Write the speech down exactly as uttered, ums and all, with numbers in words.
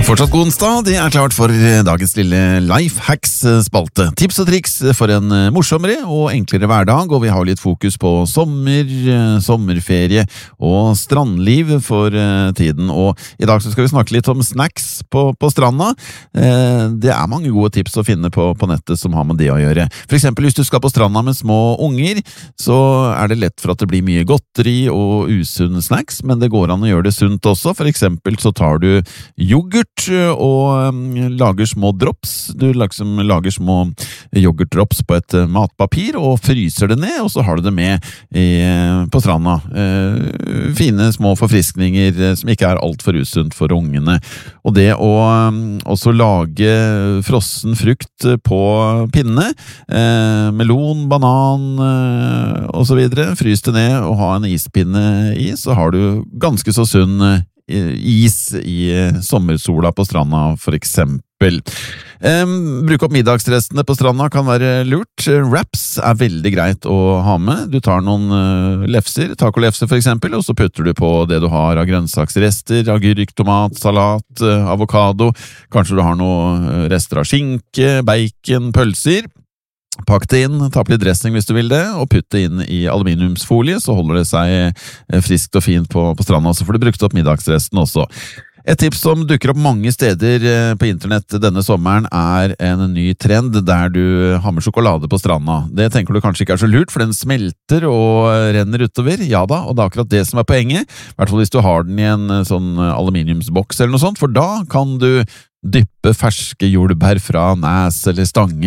Fortsatt god onsdag, det er klart for dagens lille Lifehacks-spalte. Tips og triks for en morsommere og enklere hverdag, og vi har litt fokus på sommer, sommerferie og strandliv for tiden. Og i dag så skal vi snakke litt om snacks på, på stranda. Det er mange gode tips å finne på, på nettet som har med det å gjøre. For eksempel hvis du skal på stranda med små unger, så er det lett for at det blir mye godteri og usunn snacks, men det går an å gjøre det sunt også. For eksempel så tar du yoghurt og lager små drops. Du liksom lager små yoghurtdrops på et matpapir og fryser det ned, og så har du det med i, på stranda. Eh, fine små forfriskninger som ikke er alt for usunt for ungene. Og det å også lage frossen frukt på pinne, eh, melon, banan eh, og så videre, frys det ned og ha en ispinne i, så har du ganske så sunn is i sommersola på stranda for eksempel. Um, bruk opp middagsrestene på stranda kan være lurt. Wraps er veldig greit å ha med. Du tar noen uh, lefser, tacolefser for eksempel, og så putter du på det du har av grønnsaksrester, agurk, tomat, salat, uh, avokado. Kanskje du har noen rester av skinke, bacon, pølser. Pakk det inn, ta på litt dressing hvis du vil det, og putt det inn i aluminiumsfolie, så holder det seg friskt og fint på, på stranda, så får du brukt opp middagsresten også. Et tips som dukker opp mange steder på internett denne sommeren er en ny trend der du har med sjokolade på stranda. Det tenker du kanskje ikke er så lurt, for den smelter og renner utover. Ja da, og det er akkurat det som er poenget, i hvert fall hvis du har den i en sånn aluminiumsboks eller noe sånt, for da kan du dyppe ferske jordbær fra næs eller stange